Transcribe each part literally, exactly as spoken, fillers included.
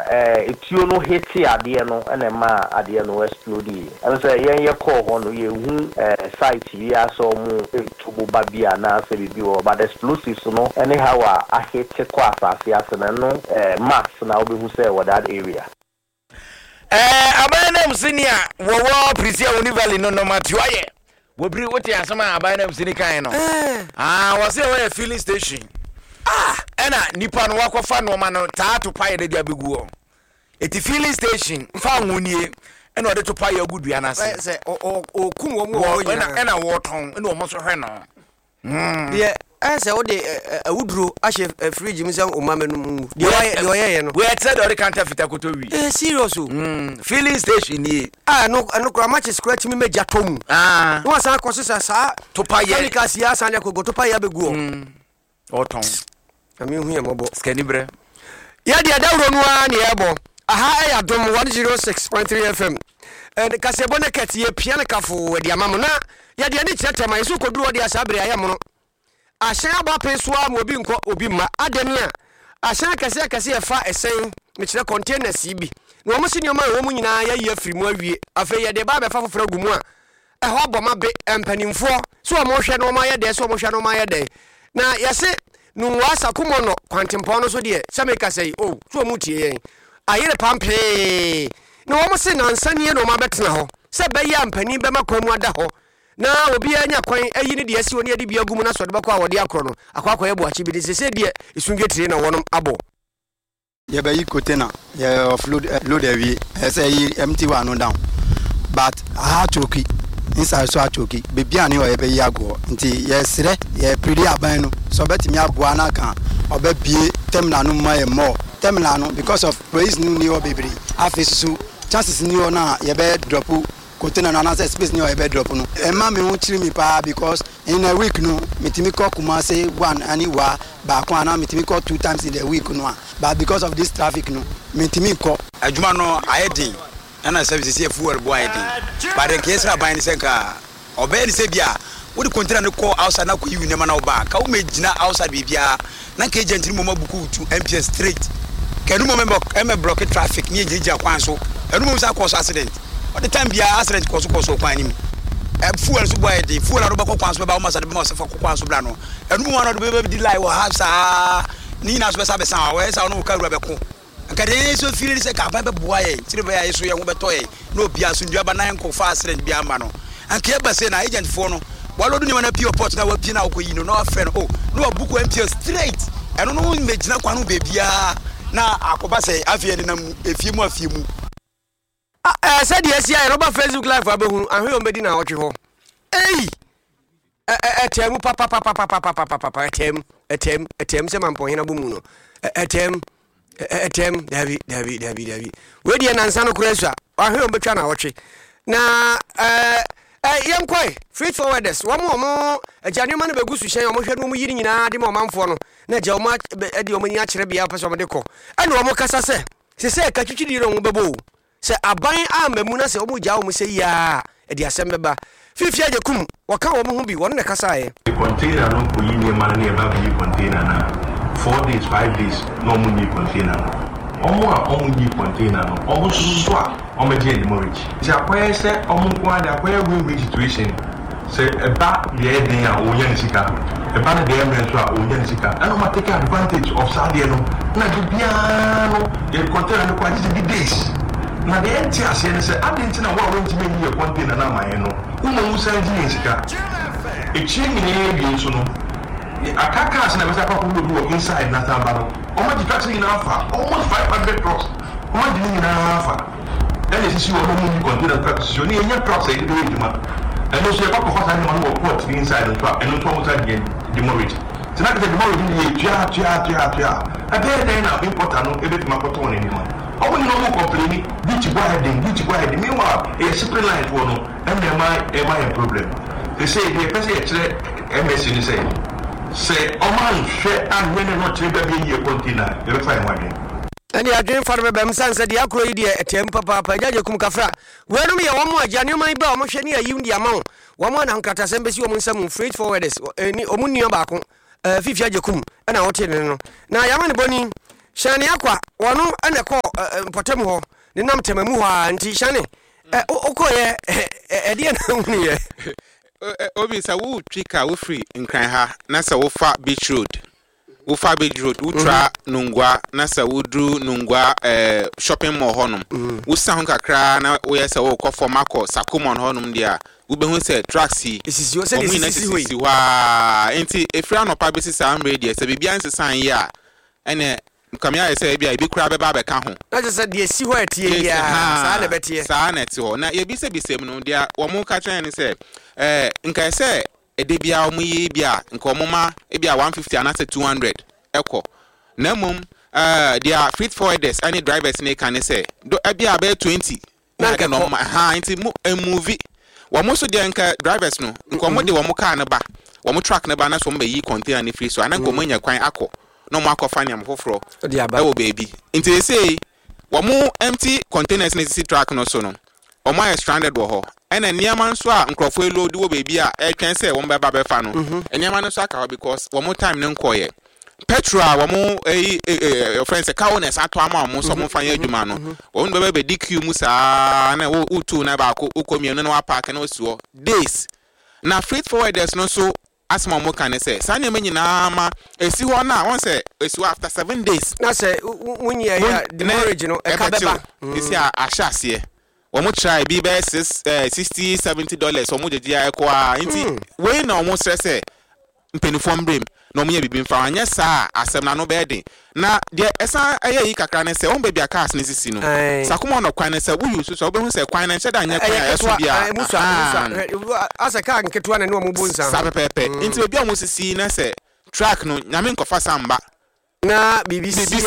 eh etuo no hiti ade no ene ma ade no explode and say yen ye call hono ye hu eh site bi aso mu tubo babia na se bibi o but explosives no anyhow a hiti kwa asase asena no eh mass na obi hu say what that area eh abanam senior wo wo prisia woni valley no no matuaye wo bri wote asama abanam senior kan no ah wo say we filling station ah ena nipa no wakofa no ma no taatu paye de dia beguo eti filling station fa nwunie ena ode to paye agudua na se se o o kum wo mo ena ena wo ton ena o mo so hwe no mm de ese wo de awuduro ahye fridge mi se o ma menu de de oyeye no we said ode counter fitakoto wi eh serious o mm filling station ni ah no no kra match scratch mi meja tom ah no san ko sesa sa to paye chemical sia san le ko go to paye abeguo mm o ton ami hu ye mobo skani bre ya de adawro no a ne ebo aha ya dom one oh six point three F M and kasebo ne ketie piano kafo we de amamo na ya de ani kyerema yeso koduru ode asabre ayam no ahyan aba pesua mo obi nko obi ma adem a ahyan kase kase e fa esen me kyerɛ containers bi na omo senior ma wo mu nyina ya yi afiri mu awie afa ye de ba be fa foforo gumu a ɛhɔ bɔma be empanimfo so omo hwɛ no ma ye de so omo hwɛ no ma ye de na yɛse no wasa kumono kwantempo no so de sameka sei oh so omo tie yen ayere pampe na omo se na nsanie no ma betena ho se be ya ampani be makwamu ada ho na obi anya kwan ayi ne de asi woni ade bia gumu na so de bakwa wode akro no akwa akwa yebo achi bi de se de isunge tire na wonom abo ye be yi container ye offload uh, load heavy say yi empty one no down but ha choki inside so choki be bia ne o ye be yi ago nti ye sere ye predi aban no so betimi aboa na kan oba bie terminal no ma ye more terminal no because of praise new new baby afis so chances new na ye be drop container na na space new ye be drop no e ma me won chiri mi pa because in a week no metimi call kuma say one aniwa ba kwa na metimi call two times in the week no but because of this traffic no metimi call adwuma no ayedin na services here fuel boy ayedin but the case na ban say ka obey ni say bia wo the container no call outside na ko yi nema na oba ka wo megina outside bibia na ka agent ni mo mabuku to M P S straight kenu mo member em block traffic ni ejija kwan so enu mo sa cause accident all the time bia accident cause cause kwan ni e fuel so boy ayedin fuel na do ba kwan so ba wo masa de ba so fa kwan so bla no enu mo na do be be lie wo have sa ni na so be sa be sa wo sa no ka ru be ko nkade so feel ni se ka ba be boa ye tire be ya so ye ho be to ye no bia so ndua ba na enko fa accident bia ma no anke ba se na agent fo no walodu ni wana pio port na wapi na okoyi no no afen oh no abuku M P S straight eno no megina kwanu bebia na akoba se afie ni na efie mu afie mu ah eh said yes ya roba Facebook live abehunu ahwe ombedi na otwe ho ei eh etem papa papa papa papa papa etem etem etem se mampo hina bomu no etem etem davi davi davi davi we die na nsa no kurasua ahwe ombetwa na otwe na eh eh yenkoi free forwarders wo mo mo agane ma no begusu hyen wo mo hwe no mo yiri nyina de mo manfo no na agya wo ma de wo manya kire bia pese wo de ko ene wo mo kasa se se se ka twitwidi ro wo bebo se aban amamu na se wo mo gya wo mo se ya e de asem beba fifia je kum wo ka wo mo hu bi wo ne kasa ye container no ko yi ne ma na e ba bi container na four days five days no mo ni container omo a omo ni container no omo susu a omo je ni morich ti akoye se omo kwa da akoye win situation se eba ye den a onya nsika eba na dey men so a onya nsika and o take advantage of sadie no na do bia no ye container no kwa ji days na dey enti ase ne se adenti na wa won ti me ye container na man no umo musa ji nsika e chi ni ne bi so no akaka ase na be sa kwa ko do inside na tamba no omo di taxi na afa almost five hundred trucks omo di ni na afa then is see omo ni container trucks so ni enya trucks e do eduma and also e pa ko fa ni mo no port inside the truck and no to mo sa di demorage so na ke demorage ni tia tia tia tia ade dey na importer no e be ma ko to ni ma omo ni no mo complain which go ahead which go ahead meanwhile e super line for no and dem my e my problem they say the person e kire M S ni say say o man hwe an we no tire be ye container e be fine wadin ani adwen fa be bem san se de akro yi de etem papa papa jaje kum kafra we no me ye wo mo agane man ba o mo hwe ne ayi ndi ama wo mo na nkata sem be si o mo nsam freight forwarders ni o mo nua ba ko fifia je kum na wote ne no na ya ma ne boni Shani akwa wano ene ko mpotemu ho ne nam temamu ha nti Shani eh okoye e de na hunu ye obi sa wo twika wo free nkran ha na sa wo fa beach road wo fa beach road wo tra nungwa na sa wo dru nungwa eh shopping mall honum wo sa ho kakra na wo yesa wo kɔ for mako sakomon honum dia wo be hu se traxi isisi wo se isisi ho yi wa enti efra no pa be sisa amre dia se bibia nsesan yi a ene kamia yesa bia ibi kura be ba be ka ho na je se de si ho etie ya sa na betie sa na ti ho na ye bi se bi sem no dia wo mo ka tren ni se eh nka se ede bia omu yi bia nka omuma e bia one fifty anase two hundred eko na mum eh dia freight forwarders any drivers ne kan say do e bia be twenty na ke no ha nti mu movie wo mo so dia nka drivers no nka omu de wo mo car ne ba wo mo truck ne ba na so mba yi container ne free so ananka omu nya kwan akọ no mo akọ fanya mo foforo e wo baby nti they say wo mo empty containers ne si truck no so no omo are stranded wo ho ena niam so a nkrofo load wo baby a e twen say wo mbeba be fa no niam no so aka because wo mo time ne nkoye petrol wo mo eh your friends e kawones ato ama mo so mo fa ya adwuma no wo mbeba be D Q mu sa na wo utu na ba ko ukomi no na park na osuo days na freight forwarders no so asma mo kan say sa na nyina ma esi ho na won say esi after seven days na say wunye ya the marriage no e ka beba esi a ahase Omo try be be sixty seventy dollars omo jeje ekwa nti we na omo stress mpenifo mbrem na omo ye bibi mfa anya sa asem na no be den na de esa aye yi kakra ne se on be bia cars ne sisi no sakoma no kwan ne se wo yusu so obehu se kwan ne nche da anya kwan yeso bia musu asa ka nketo na ne omo bonsa sa pepepe nti obi omo sisi na se track no nyame nkofa samba na B B C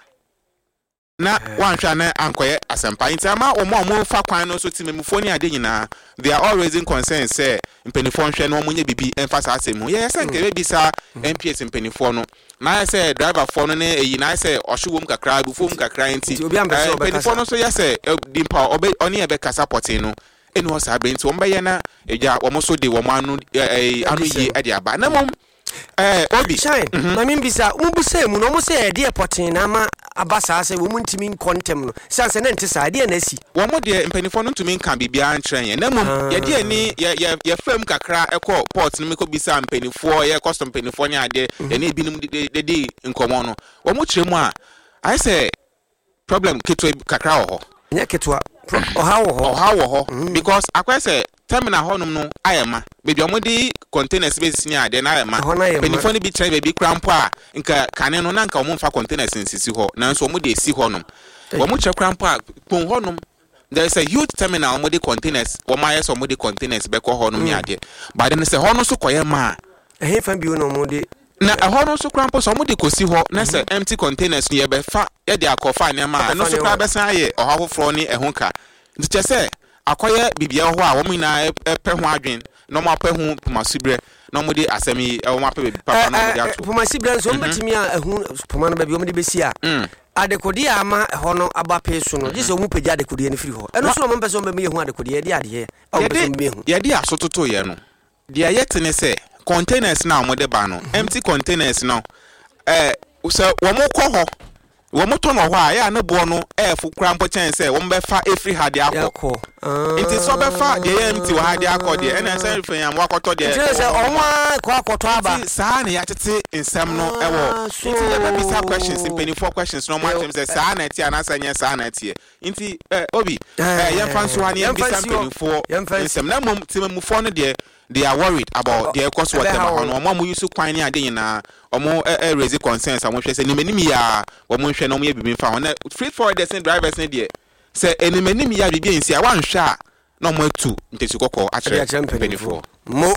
na one hwa na ankoye asempa nti ama omo omo fa kwan no so timemufo ni ade nyina they are all raising concerns say mpenifo hwe no omo nya bibi emphasize asem ye say nke bi sa M P S mpenifo no na say driver for no na eyi na say ohwewom kakra bu fom kakra nti mpenifo no so ye say dimpa obe oni e be kasa porting no enu o sa be nti ombe ye na eja omo so de omo anu anu yi ade aba na mom eh obi shine mami mbisa umbusa mu no mo say de porting na ma abasa say wo muntimi nkontem no sanse na ntisa de na si wo mo de mpanifo no ntumi nka bibia ntren ye na mum ye de ni ye ye fam kakra ekọ port no meko bisa mpanifo ye custom mpanifo nya de ye na ebinum de de nkomo no wo mo kyeremu a I say problem ketwe kakra wo ho nya ketwa oha wo ho oha wo ho because akwa say terminal honum no ayema bebi omodi containers space ni ade na ayema benifo ni bi try bebi krampo a nka kane no na nka omfa containers nsisi ho na nso omodi esi honum omo che krampo a pon honum there is a huge terminal omodi containers omaye so omodi containers be ko honum ni ade but then say honum so koye ma eh fa bi no omodi na honum so krampo so omodi kosi ho na say empty containers ni e be fa e de akofa ni ma no so kra be san ye oha foforo ni ehunka nti say akoye bibia ho a wo na epe ho adwen no ma pe ho pomasibre no mo de asemi e wo ma pe papa no mo de ato pomasibre nso mbetimi a hu poma no ba bi wo de besi a adekodi ama ho no abape so no gise wo pagya adekodi ne firi ho eno so no mo pese wo be hu adekodi ye de ade o be so be hu ye de asototo ye no de ayete ne se containers na mo de ba no empty containers no eh so wo mo kɔ ho wo moto no ho a ya ne bo no e fu kra mpo chen se wo mbe fa efri hade akọ nti so be fa de empty wo hade akọ de ena se refan am wakoto de nti se onwa ko akoto aba sa na ya tete nsam no e wo nti ya be bisa questions impeni four questions no ma tem se sa na ti ana sanya sa na ti nti obi eh ya fanso ani ya bisa impeni four nsam na mom timemu four no de they are worried about their cost whatever on omo mo use kwan ni ade nyina omo eh raise concerns am hwe se ni manim ya omo hwe na omo ye bibi mfa on freight forwarders and drivers ne de se eni manim ya bibi ensi a wan hwe a na omo atu ntesu kokko a kire benefo mo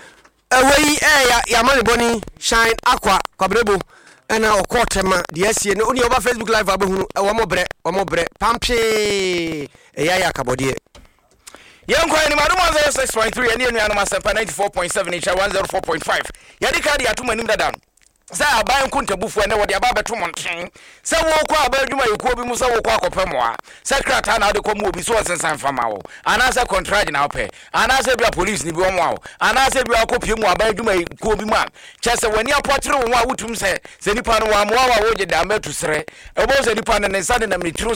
away eh ya ya mani boni shine aqua kwabrebo ena okotema de asie ne oni oba Facebook live abahunu e wo mo bre wo mo bre pampe e ya ya kabodie Young Queen, Madam zero six point three, and you know, ninety-four point seven, H one oh four point five. Yadi Kadi, Atuma Nimda down. sɛ aban kontabufoɔ ne wɔde aba bɛto monten sɛ wɔkɔ aba adwuma yɛkuo bi mu sɛ wɔkɔ akɔpɛ mmoa sɛ krataa na wode kɔ mu obi so wɔsensan fama wo anaasɛ contract na wopɛ anaasɛ bia police ni bi ɔmo awo anaasɛ bia akɔpie mu aba adwuma yɛkuo bi mu a kyɛ sɛ w'ani apɔkyere wo ho a wotum sɛ sɛ nipa no wɔamoa wa wogye da mɛto serɛ ɛbɔ sɛ nipa no ne nsa de nam ne tiri